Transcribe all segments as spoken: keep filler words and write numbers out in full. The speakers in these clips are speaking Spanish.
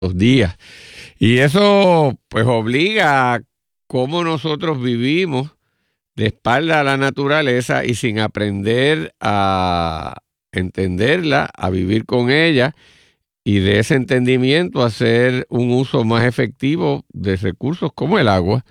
los días. Y eso pues obliga a cómo nosotros vivimos de espalda a la naturaleza y sin aprender a entenderla, a vivir con ella y de ese entendimiento hacer un uso más efectivo de recursos como el agua.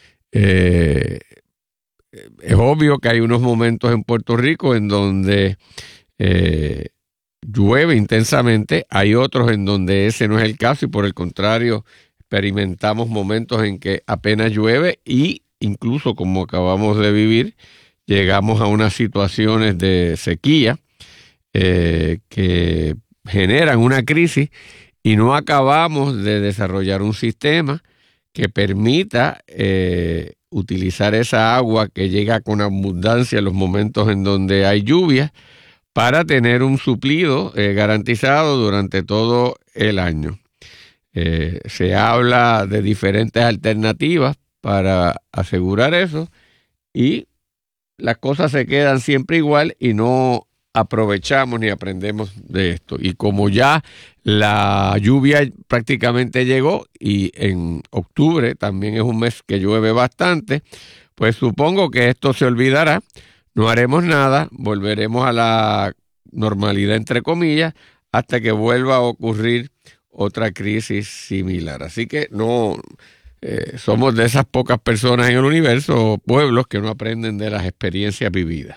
Eh, es obvio que hay unos momentos en Puerto Rico en donde eh, llueve intensamente, hay otros en donde ese no es el caso y por el contrario experimentamos momentos en que apenas llueve y incluso como acabamos de vivir llegamos a unas situaciones de sequía eh, que generan una crisis y no acabamos de desarrollar un sistema que permita eh, utilizar esa agua que llega con abundancia en los momentos en donde hay lluvia para tener un suplido eh, garantizado durante todo el año. Eh, se habla de diferentes alternativas para asegurar eso y las cosas se quedan siempre igual y no aprovechamos ni aprendemos de esto. Y como ya la lluvia prácticamente llegó y en octubre también es un mes que llueve bastante, pues supongo que esto se olvidará, no haremos nada, volveremos a la normalidad entre comillas hasta que vuelva a ocurrir otra crisis similar. Así que no eh, somos de esas pocas personas en el universo o pueblos que no aprenden de las experiencias vividas.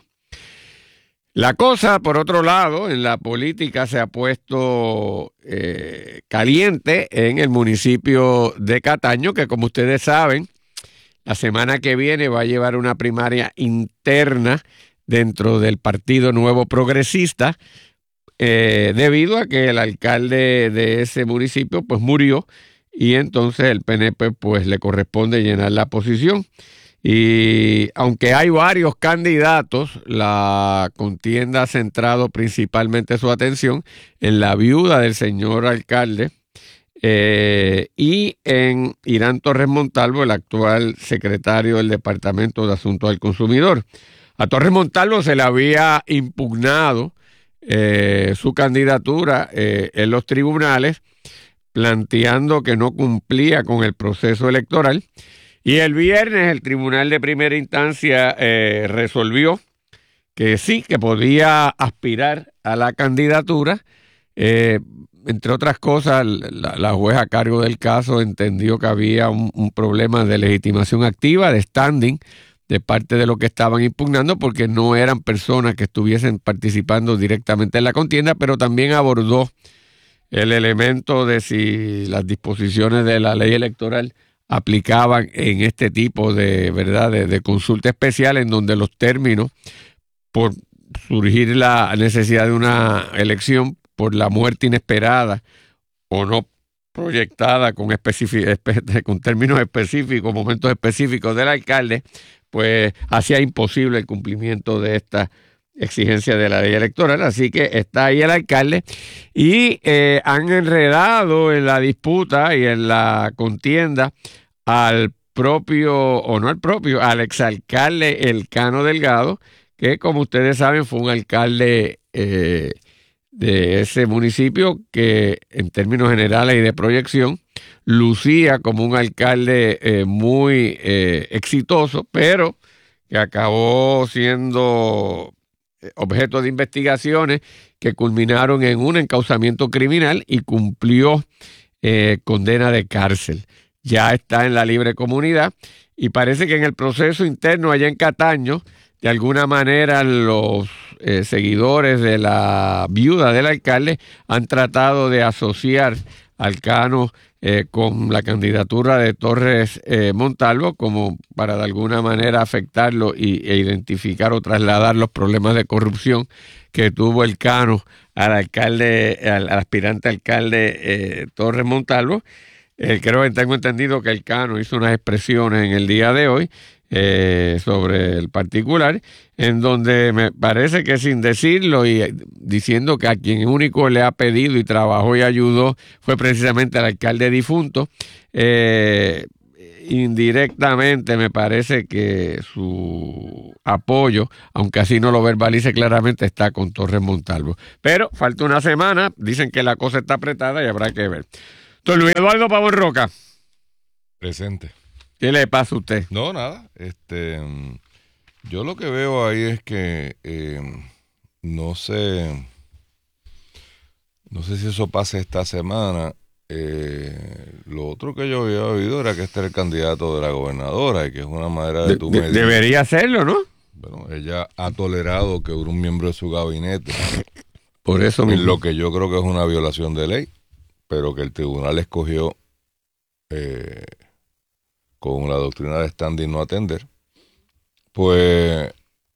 La cosa, por otro lado, en la política se ha puesto eh, caliente en el municipio de Cataño, que como ustedes saben, la semana que viene va a llevar una primaria interna dentro del Partido Nuevo Progresista, eh, debido a que el alcalde de ese municipio pues murió y entonces el P N P pues le corresponde llenar la posición. Y aunque hay varios candidatos, la contienda ha centrado principalmente su atención en la viuda del señor alcalde eh, y en Irán Torres Montalvo, el actual secretario del Departamento de Asuntos del Consumidor. A Torres Montalvo se le había impugnado eh, su candidatura eh, en los tribunales, planteando que no cumplía con el proceso electoral. Y el viernes el tribunal de primera instancia eh, resolvió que sí, que podía aspirar a la candidatura. Eh, entre otras cosas, la, la jueza a cargo del caso entendió que había un, un problema de legitimación activa, de standing, de parte de lo que estaban impugnando, porque no eran personas que estuviesen participando directamente en la contienda, pero también abordó el elemento de si las disposiciones de la ley electoral aplicaban en este tipo de, ¿verdad? de, de consulta especial en donde los términos, por surgir la necesidad de una elección por la muerte inesperada o no proyectada con, especific- con términos específicos, momentos específicos del alcalde, pues hacía imposible el cumplimiento de esta exigencia de la ley electoral. Así que está ahí el alcalde y eh, han enredado en la disputa y en la contienda al propio, o no al propio, al exalcalde Elcano Delgado, que como ustedes saben fue un alcalde eh, de ese municipio que en términos generales y de proyección lucía como un alcalde eh, muy eh, exitoso, pero que acabó siendo objeto de investigaciones que culminaron en un encauzamiento criminal y cumplió eh, condena de cárcel. Ya está en la libre comunidad y parece que en el proceso interno allá en Cataño, de alguna manera los eh, seguidores de la viuda del alcalde han tratado de asociar al Cano eh, con la candidatura de Torres eh, Montalvo como para de alguna manera afectarlo y, e identificar o trasladar los problemas de corrupción que tuvo el Cano al alcalde, al, al aspirante alcalde eh, Torres Montalvo. Eh, creo que tengo entendido que el Cano hizo unas expresiones en el día de hoy eh, sobre el particular, en donde me parece que sin decirlo y diciendo que a quien único le ha pedido y trabajó y ayudó fue precisamente al alcalde difunto, eh, indirectamente me parece que su apoyo, aunque así no lo verbalice claramente, está con Torres Montalvo. Pero falta una semana, dicen que la cosa está apretada y habrá que ver. Don Luis Eduardo Pavón Roca. Presente. ¿Qué le pasa a usted? No, nada. Este, yo lo que veo ahí es que eh, no sé, no sé si eso pase esta semana. Eh, lo otro que yo había oído era que este era el candidato de la gobernadora y que es una manera de, de tu de, medir. Debería hacerlo, ¿no? Bueno, ella ha tolerado que un miembro de su gabinete, por eso mismo, lo que yo creo que es una violación de ley, pero que el tribunal escogió eh, con la doctrina de standing no atender, pues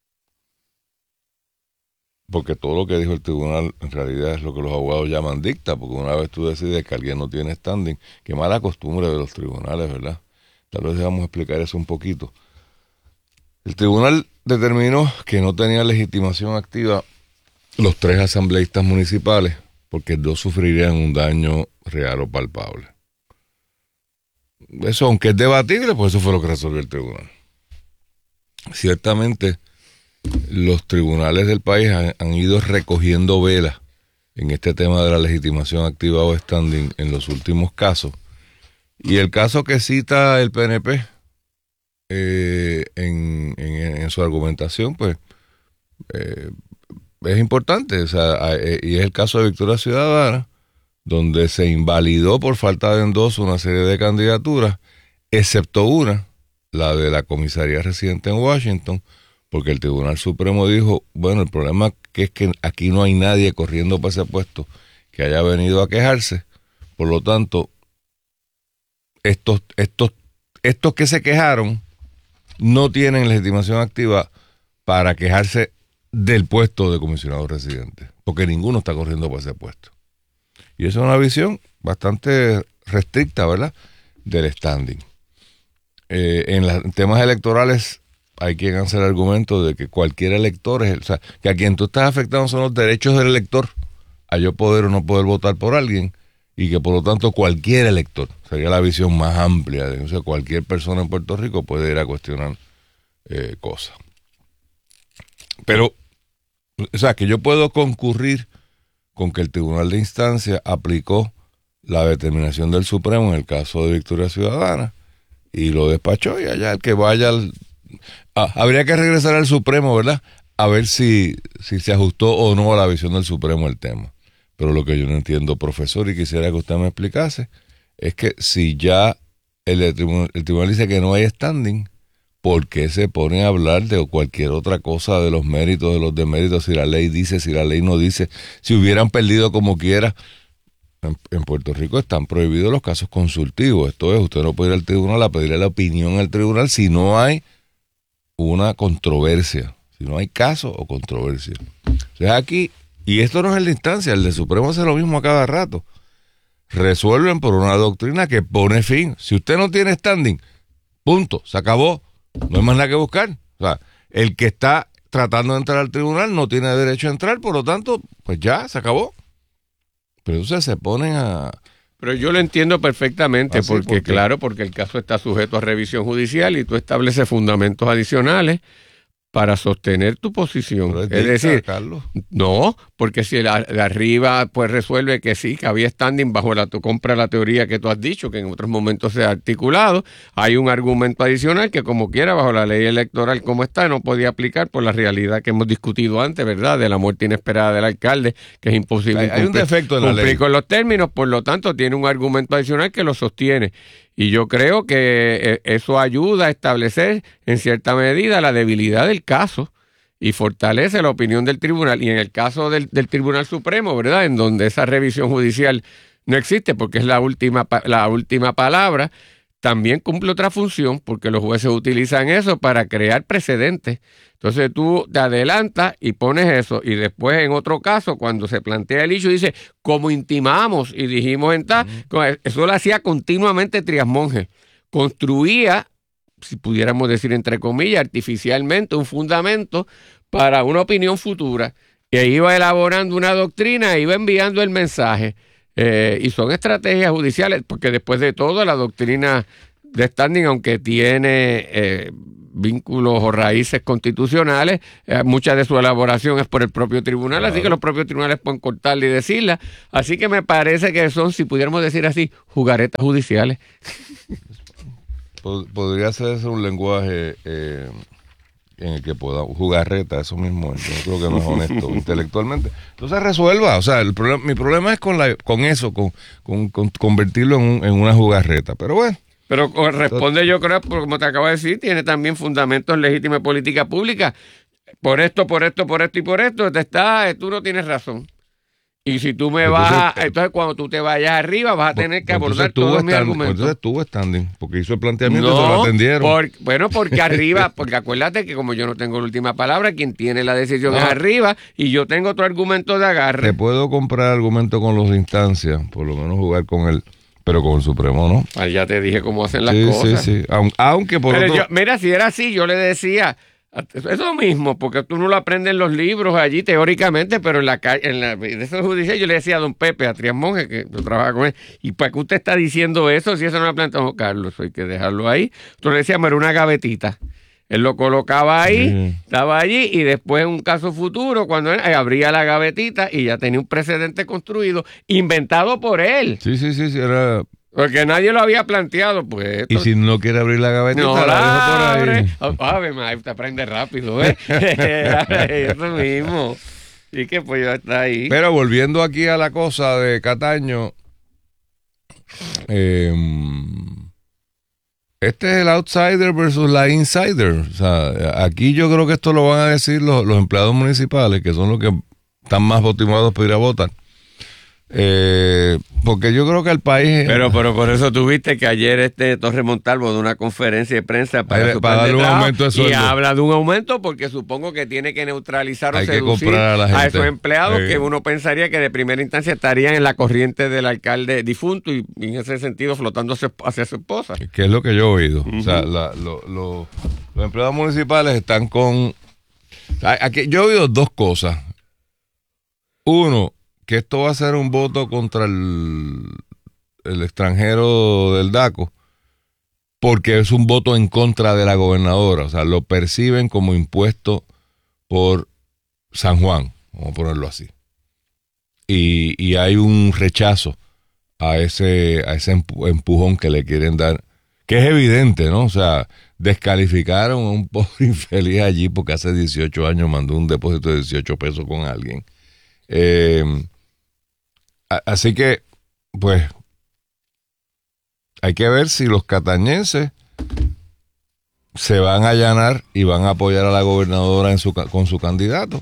porque todo lo que dijo el tribunal en realidad es lo que los abogados llaman dicta, porque una vez tú decides que alguien no tiene standing, qué mala costumbre de los tribunales, ¿verdad? Tal vez vamos a explicar eso un poquito. El tribunal determinó que no tenía legitimación activa los tres asambleístas municipales porque dos sufrirían un daño real o palpable. Eso, aunque es debatible, pues eso fue lo que resolvió el tribunal. Ciertamente, los tribunales del país han, han ido recogiendo velas en este tema de la legitimación activa o standing en los últimos casos. Y el caso que cita el P N P eh, en, en, en su argumentación, pues eh, es importante. O sea, eh, y es el caso de Victoria Ciudadana, donde se invalidó por falta de endoso una serie de candidaturas, excepto una, la de la comisaría residente en Washington, porque el Tribunal Supremo dijo, bueno, el problema que es que aquí no hay nadie corriendo para ese puesto que haya venido a quejarse, por lo tanto, estos, estos, estos que se quejaron no tienen legitimación activa para quejarse del puesto de comisionado residente, porque ninguno está corriendo para ese puesto. Y esa es una visión bastante restricta, ¿verdad?, del standing. Eh, en los temas electorales hay quien hace el argumento de que cualquier elector, es, o sea, que a quien tú estás afectando son los derechos del elector, a yo poder o no poder votar por alguien, y que por lo tanto cualquier elector, sería la visión más amplia, de, o sea, cualquier persona en Puerto Rico puede ir a cuestionar eh, cosas. Pero, o sea, que yo puedo concurrir con que el Tribunal de Instancia aplicó la determinación del Supremo en el caso de Victoria Ciudadana y lo despachó, y allá el que vaya al, ah, habría que regresar al Supremo, ¿verdad?, a ver si, si se ajustó o no a la visión del Supremo el tema. Pero lo que yo no entiendo, profesor, y quisiera que usted me explicase, es que si ya el, el, tribunal, el tribunal dice que no hay standing, ¿por qué se pone a hablar de cualquier otra cosa, de los méritos, de los deméritos, si la ley dice, si la ley no dice, si hubieran perdido como quiera? En, en Puerto Rico están prohibidos los casos consultivos. Esto es, usted no puede ir al tribunal a pedirle la opinión al tribunal si no hay una controversia, si no hay caso o controversia. O sea, aquí, y esto no es en la instancia, el de Supremo hace lo mismo a cada rato. Resuelven por una doctrina que pone fin. Si usted no tiene standing, punto, se acabó. No hay más nada que buscar. O sea, el que está tratando de entrar al tribunal no tiene derecho a entrar, por lo tanto, pues ya, se acabó. Pero entonces se ponen a... Pero yo lo entiendo perfectamente, ¿Ah, sí? porque ¿Por qué? claro, porque el caso está sujeto a revisión judicial y tú estableces fundamentos adicionales para sostener tu posición. Pero Es, es dicta, decir, Carlos. no, porque si el de arriba pues resuelve que sí, que había standing bajo la tu compra la teoría que tú has dicho, que en otros momentos se ha articulado, hay un argumento adicional que como quiera, bajo la ley electoral como está, no podía aplicar por la realidad que hemos discutido antes, ¿verdad?, de la muerte inesperada del alcalde, que es imposible Hay, hay un cumplir, defecto en la cumplir ley. con los términos, por lo tanto tiene un argumento adicional que lo sostiene. Y yo creo que eso ayuda a establecer en cierta medida la debilidad del caso y fortalece la opinión del tribunal. Y en el caso del, del Tribunal Supremo, ¿verdad?, en donde esa revisión judicial no existe porque es la última, la última palabra, también cumple otra función porque los jueces utilizan eso para crear precedentes. Entonces tú te adelantas y pones eso, y después en otro caso, cuando se plantea el hecho, dice, como intimamos y dijimos en tal, uh-huh. Eso lo hacía continuamente Trías Monge. Construía, si pudiéramos decir entre comillas, artificialmente un fundamento para una opinión futura, y ahí iba elaborando una doctrina e iba enviando el mensaje. Eh, y son estrategias judiciales, porque después de todo la doctrina de standing, aunque tiene... Eh, vínculos o raíces constitucionales, eh, mucha de su elaboración es por el propio tribunal, claro. Así que los propios tribunales pueden cortarla y decirla, así que me parece que son, si pudiéramos decir así, jugaretas judiciales. Podría ser un lenguaje eh, en el que pueda jugarreta, eso mismo, yo creo que no es honesto intelectualmente. Entonces resuelva, o sea, el problema, mi problema es con la con eso, con, con, con convertirlo en, un, en una jugarreta, pero bueno. Pero responde, yo creo, como te acabo de decir, tiene también fundamentos legítimos de política pública. Por esto, por esto, por esto y por esto, te está, tú no tienes razón. Y si tú me entonces, vas, a, entonces cuando tú te vayas arriba vas a tener que abordar todos mis argumentos. Entonces estuvo standing, porque hizo el planteamiento no, y se lo atendieron. Por, bueno, porque arriba, porque acuérdate que como yo no tengo la última palabra, quien tiene la decisión ah. es arriba y yo tengo otro argumento de agarre. Te puedo comprar argumento con los de instancia, por lo menos jugar con él. Pero con el Supremo, ¿no? Ah, ya te dije cómo hacen las sí, cosas. Sí, sí, sí. Aunque por Pero otro... yo, mira, si era así, yo le decía, es lo mismo, porque tú no lo aprendes en los libros allí teóricamente, pero en la calle, en la de esos judiciales, yo le decía a don Pepe, a Trias Monge, que yo trabajo con él, ¿y para qué usted está diciendo eso si eso no lo ha planteado Carlos? Hay que dejarlo ahí. Entonces le decíamos, era una gavetita. Él lo colocaba ahí, sí. Estaba allí, y después en un caso futuro, cuando él abría la gavetita y ya tenía un precedente construido, inventado por él. Sí, sí, sí, sí, era... Porque nadie lo había planteado, pues. Y si no quiere abrir la gavetita, no la, la dejo por ahí. Oh, ave, ma, te aprende rápido, ¿eh? Eso mismo. Y que pues ya está ahí. Pero volviendo aquí a la cosa de Cataño, eh, este es el outsider versus la insider. O sea, aquí yo creo que esto lo van a decir los, los empleados municipales, que son los que están más motivados para ir a votar. Eh, porque yo creo que el país... Pero pero por eso tuviste que ayer este Torres Montalvo de una conferencia de prensa para, para darle un aumento de sueldo. Y habla de un aumento porque supongo que tiene que neutralizar o Hay seducir que comprar a, la gente. a esos empleados sí. que uno pensaría que de primera instancia estarían en la corriente del alcalde difunto y, y en ese sentido flotando hacia su esposa. Que es lo que yo he oído. Uh-huh. O sea, la, lo, lo, los empleados municipales están con... Aquí, yo he oído dos cosas. Uno, que esto va a ser un voto contra el, el extranjero del DACO, porque es un voto en contra de la gobernadora. O sea, lo perciben como impuesto por San Juan, vamos a ponerlo así. Y, y hay un rechazo a ese, a ese empujón que le quieren dar, que es evidente, ¿no? O sea, descalificaron a un pobre infeliz allí porque hace dieciocho años mandó un depósito de dieciocho pesos con alguien. Eh... Así que, pues, hay que ver si los catañenses se van a allanar y van a apoyar a la gobernadora en su, con su candidato.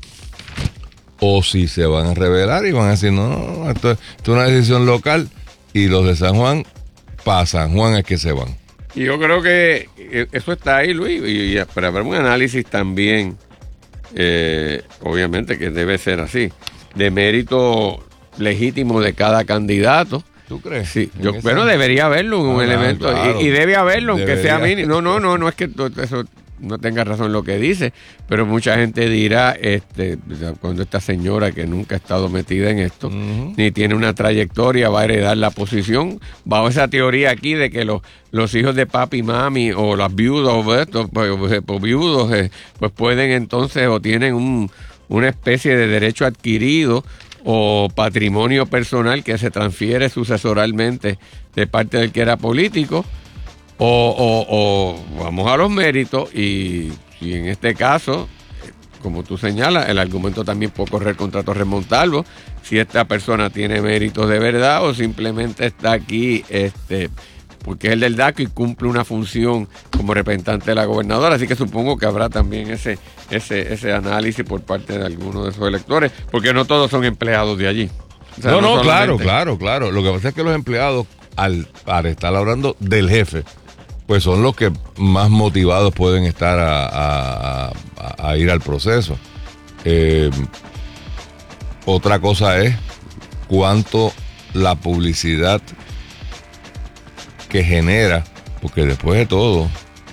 O si se van a rebelar y van a decir, no, no, no, esto, esto es una decisión local y los de San Juan, para San Juan es que se van. Y yo creo que eso está ahí, Luis, y, y para ver un análisis también, eh, obviamente que debe ser así, de mérito legítimo de cada candidato. ¿Tú crees? Sí, yo, bueno, esa... debería haberlo un ah, elemento claro. y, y debe haberlo, aunque debería. sea mínimo. No, no, no, no es que eso no tenga razón lo que dice, pero mucha gente dirá, este, cuando esta señora que nunca ha estado metida en esto, uh-huh. ni tiene una trayectoria, va a heredar la posición, bajo esa teoría aquí de que los, los hijos de papi y mami, o las viudas, o esto, pues, pues, viudos, eh, pues pueden entonces, o tienen un, una especie de derecho adquirido, o patrimonio personal que se transfiere sucesoralmente de parte del que era político, o, o, o vamos a los méritos, y, y en este caso, como tú señalas, el argumento también puede correr contra Torres Montalvo, si esta persona tiene méritos de verdad o simplemente está aquí este porque es el del DACO y cumple una función como representante de la gobernadora, así que supongo que habrá también ese ese ese análisis por parte de algunos de esos electores, porque no todos son empleados de allí. O sea, no, no, no claro, claro, claro. Lo que pasa es que los empleados, al, al estar hablando del jefe, pues son los que más motivados pueden estar a, a, a, a ir al proceso. Eh, otra cosa es cuánto la publicidad que genera, porque después de todo,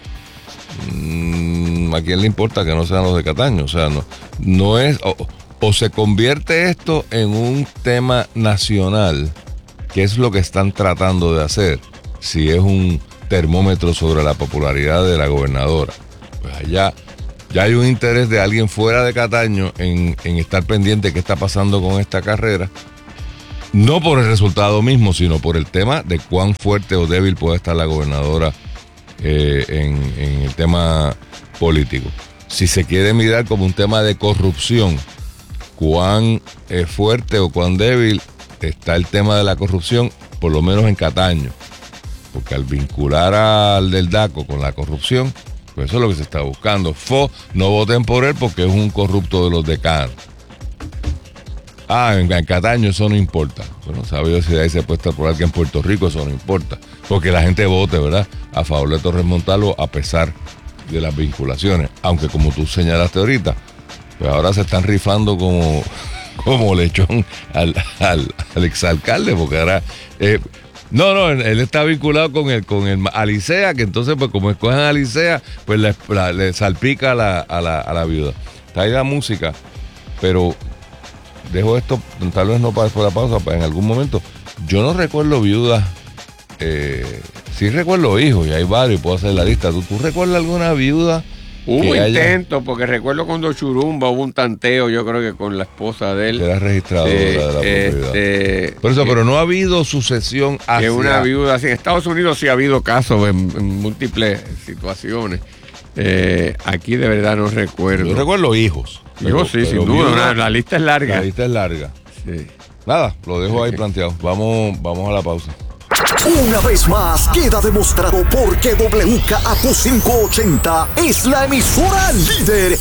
mmm, ¿a quién le importa que no sean los de Cataño? O sea, no, no es, o, o se convierte esto en un tema nacional, que es lo que están tratando de hacer, si es un termómetro sobre la popularidad de la gobernadora, pues allá ya hay un interés de alguien fuera de Cataño en, en estar pendiente de qué está pasando con esta carrera. No por el resultado mismo, sino por el tema de cuán fuerte o débil puede estar la gobernadora eh, en, en el tema político. Si se quiere mirar como un tema de corrupción, cuán eh, fuerte o cuán débil está el tema de la corrupción, por lo menos en Cataño. Porque al vincular al del DACO con la corrupción, pues eso es lo que se está buscando. Fo, no voten por él porque es un corrupto de los decanos. Ah, en, en Cataño eso no importa. Bueno, sabe si ahí se puede estar por alguien en Puerto Rico, eso no importa. Porque la gente vote, ¿verdad?, a favor de Torres Montalvo a pesar de las vinculaciones. Aunque como tú señalaste ahorita, pues ahora se están rifando como, como lechón al, al, al exalcalde, porque ahora... Eh, no, no, él está vinculado con el, con el Alicea, que entonces, pues como escogen a Alicea, pues le, la, le salpica a la, a, la, a la viuda. Está ahí la música, pero... Dejo esto, tal vez no para después de la pausa, para en algún momento. Yo no recuerdo viudas, eh, sí recuerdo hijos, y hay varios, puedo hacer la lista. ¿Tú, tú recuerdas alguna viuda? Hubo intento, haya... porque recuerdo cuando Churumba hubo un tanteo, yo creo que con la esposa de él. Que era registradora eh, de la propiedad. Este, Por eso, eh, pero no ha habido sucesión hacia... Que una viuda, así, en Estados Unidos sí ha habido casos en, en múltiples situaciones. Eh, aquí de verdad no recuerdo. Yo recuerdo hijos. Yo sí, sin duda, una, la lista es larga. La lista es larga. Sí. Nada, lo dejo ahí planteado. Vamos, vamos a la pausa. Una vez más queda demostrado por qué W K A Q quinientos ochenta es la emisora líder